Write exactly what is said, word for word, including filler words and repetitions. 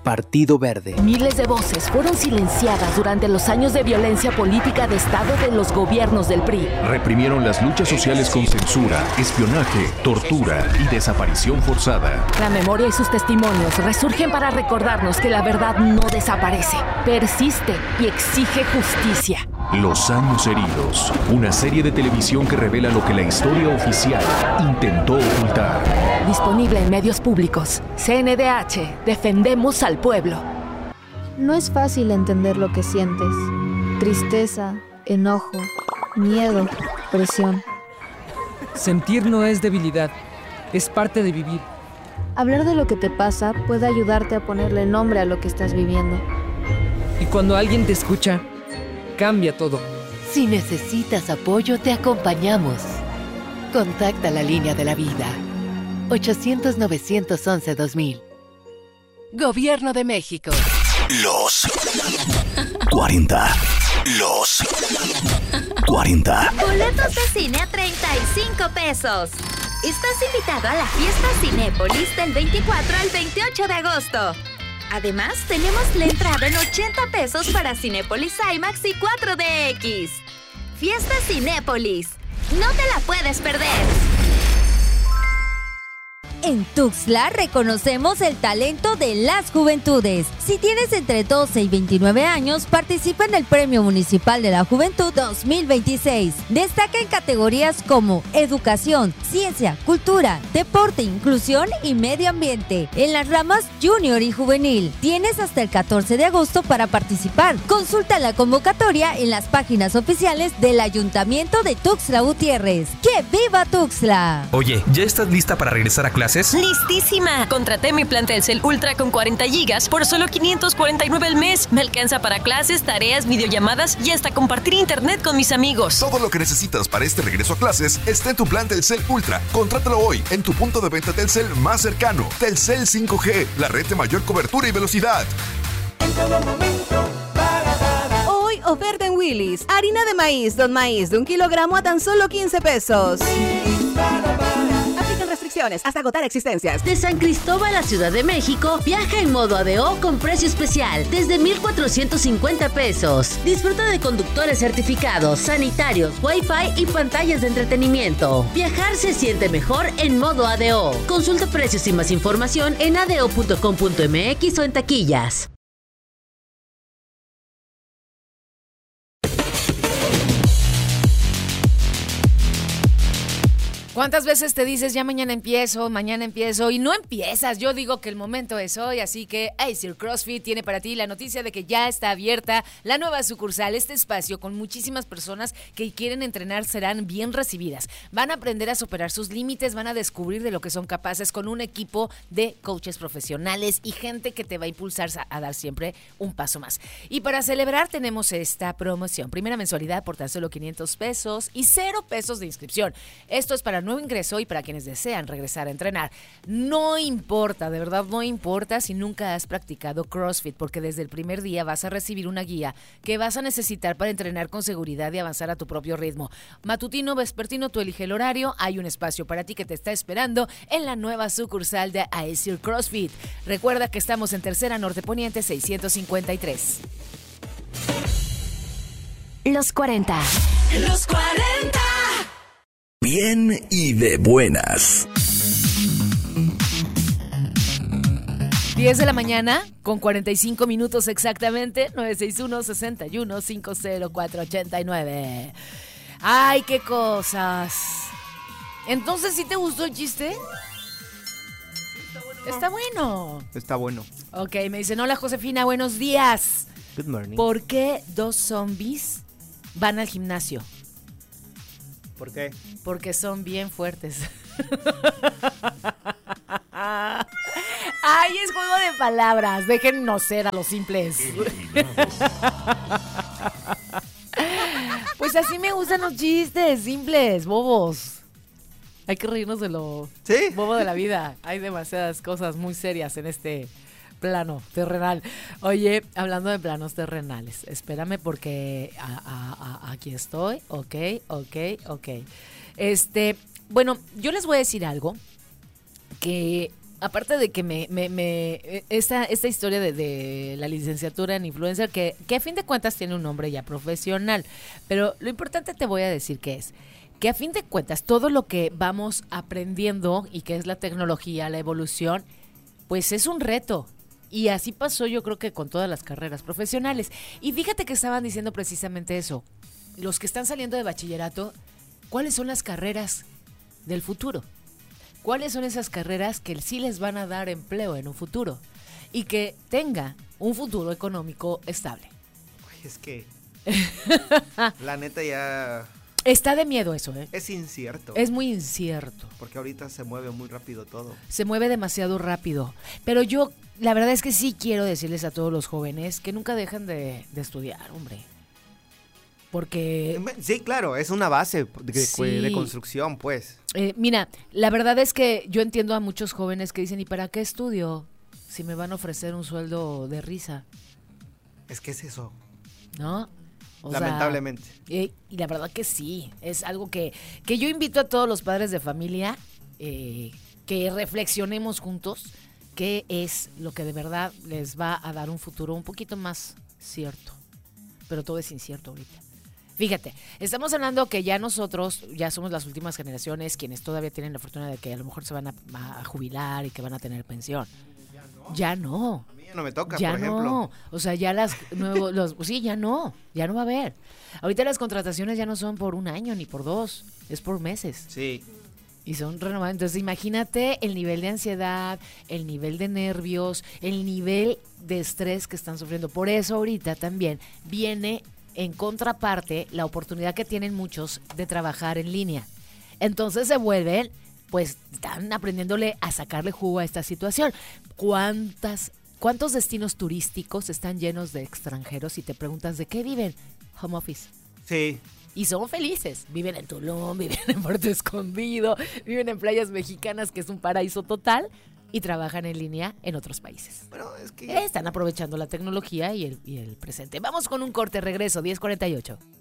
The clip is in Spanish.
Partido Verde. Miles de voces fueron silenciadas durante los años de violencia política de Estado de los gobiernos del P R I. Reprimieron las luchas sociales con censura, espionaje, tortura y desaparición forzada. La memoria y sus testimonios resurgen para recordarnos que la verdad no desaparece, persiste y exige justicia. Los años heridos, una serie de televisión que revela lo que la historia oficial intentó ocultar. Disponible en medios públicos. C N D H, defendemos al pueblo. No es fácil entender lo que sientes. Tristeza, enojo, miedo, presión. Sentir no es debilidad, es parte de vivir. Hablar de lo que te pasa puede ayudarte a ponerle nombre a lo que estás viviendo. Y cuando alguien te escucha, cambia todo. Si necesitas apoyo, te acompañamos. Contacta la línea de la vida. ochocientos, novecientos once, dos mil. Gobierno de México. Los cuarenta. Los cuarenta. Boletos de cine a treinta y cinco pesos. Estás invitado a la fiesta Cinépolis del veinticuatro al veintiocho de agosto. Además, tenemos la entrada en ochenta pesos para Cinépolis IMAX y cuatro D X. Fiesta Cinépolis. No te la puedes perder. En Tuxtla reconocemos el talento de las juventudes. Si tienes entre doce y veintinueve años, participa en el Premio Municipal de la Juventud dos mil veintiséis. Destaca en categorías como educación, ciencia, cultura, deporte, inclusión y medio ambiente. En las ramas junior y juvenil. Tienes hasta el catorce de agosto para participar. Consulta la convocatoria en las páginas oficiales del Ayuntamiento de Tuxtla Gutiérrez. ¡Que viva Tuxtla! Oye, ¿ya estás lista para regresar a clases? ¡Listísima! Contraté mi plan Telcel Ultra con cuarenta gigas por solo quinientos cuarenta y nueve al mes. Me alcanza para clases, tareas, videollamadas y hasta compartir internet con mis amigos. Todo lo que necesitas para este regreso a clases está en tu plan Telcel Ultra. Contrátalo hoy en tu punto de venta Telcel más cercano. Telcel cinco G, la red de mayor cobertura y velocidad. En todo momento, para nada. Hoy oferta en Willy's. Harina de maíz, Don Maíz de un kilogramo a tan solo quince pesos. Para, para. Restricciones hasta agotar existencias. De San Cristóbal a Ciudad de México, viaja en modo A D O con precio especial desde mil cuatrocientos cincuenta pesos. Disfruta de conductores certificados, sanitarios, wifi y pantallas de entretenimiento. Viajar se siente mejor en modo A D O. Consulta precios y más información en a d o punto com punto m x o en taquillas. ¿Cuántas veces te dices ya mañana empiezo, mañana empiezo y no empiezas? Yo digo que el momento es hoy, así que Acer CrossFit tiene para ti la noticia de que ya está abierta la nueva sucursal. Este espacio con muchísimas personas que quieren entrenar serán bien recibidas. Van a aprender a superar sus límites, van a descubrir de lo que son capaces con un equipo de coaches profesionales y gente que te va a impulsar a dar siempre un paso más. Y para celebrar tenemos esta promoción. Primera mensualidad por tan solo quinientos pesos y cero pesos de inscripción. Esto es para nuevo ingreso y para quienes desean regresar a entrenar. No importa, de verdad no importa si nunca has practicado CrossFit, porque desde el primer día vas a recibir una guía que vas a necesitar para entrenar con seguridad y avanzar a tu propio ritmo. Matutino, vespertino, tú elige el horario. Hay un espacio para ti que te está esperando en la nueva sucursal de Acer CrossFit. Recuerda que estamos en Tercera Norte Poniente seiscientos cincuenta y tres. Los cuarenta. Los cuarenta. Bien y de buenas. diez de la mañana con cuarenta y cinco minutos exactamente. Nueve seis uno, seis uno, cinco cero cuatro ocho nueve. Ay, qué cosas. Entonces, ¿sí te gustó el chiste? Está bueno. Está bueno. Ok, me dicen, hola Josefina, buenos días. Good morning. ¿Por qué dos zombies van al gimnasio? ¿Por qué? Porque son bien fuertes. Ay, es juego de palabras. Déjennos ser a los simples. Pues así me gustan los chistes, simples, bobos. Hay que reírnos de lo ¿Sí? bobo de la vida. Hay demasiadas cosas muy serias en este plano terrenal. Oye, hablando de planos terrenales, espérame porque a, a, a, aquí estoy. Ok, ok, ok. Este, bueno, yo les voy a decir algo que aparte de que me, me, me esta, esta historia de, de la licenciatura en influencer, que, que a fin de cuentas tiene un nombre ya profesional, pero lo importante te voy a decir que es, que a fin de cuentas todo lo que vamos aprendiendo y que es la tecnología, la evolución, pues es un reto. Y así pasó yo creo que con todas las carreras profesionales. Y fíjate que estaban diciendo precisamente eso. Los que están saliendo de bachillerato, ¿cuáles son las carreras del futuro? ¿Cuáles son esas carreras que sí les van a dar empleo en un futuro? Y que tenga un futuro económico estable. Ay, es que la neta ya... Está de miedo eso, ¿eh? Es incierto. Es muy incierto. Porque ahorita se mueve muy rápido todo. Se mueve demasiado rápido. Pero yo, la verdad es que sí quiero decirles a todos los jóvenes que nunca dejen de, de estudiar, hombre. Porque... Sí, claro, es una base de, sí. de construcción, pues. Eh, mira, la verdad es que yo entiendo a muchos jóvenes que dicen, ¿y para qué estudio si me van a ofrecer un sueldo de risa? Es que es eso. ¿No? O Lamentablemente. Sea, eh, y la verdad que sí, es algo que, que yo invito a todos los padres de familia eh, que reflexionemos juntos qué es lo que de verdad les va a dar un futuro un poquito más cierto. Pero todo es incierto ahorita. Fíjate, estamos hablando que ya nosotros, ya somos las últimas generaciones quienes todavía tienen la fortuna de que a lo mejor se van a, a jubilar y que van a tener pensión. Ya no. A mí ya no me toca, ya por ejemplo. No. O sea, ya las nuevos, los, sí, ya no, ya no va a haber. Ahorita las contrataciones ya no son por un año ni por dos, es por meses. Sí. Y son renovadas. Entonces, imagínate el nivel de ansiedad, el nivel de nervios, el nivel de estrés que están sufriendo. Por eso ahorita también viene en contraparte la oportunidad que tienen muchos de trabajar en línea. Entonces se vuelven, pues están aprendiéndole a sacarle jugo a esta situación. ¿Cuántas, cuántos destinos turísticos están llenos de extranjeros y te preguntas de qué viven? Home office. Sí. Y son felices. Viven en Tulum, viven en Puerto Escondido, viven en playas mexicanas, que es un paraíso total, y trabajan en línea en otros países. Bueno, es que... Están aprovechando la tecnología y el, y el presente. Vamos con un corte, regreso, diez cuarenta y ocho.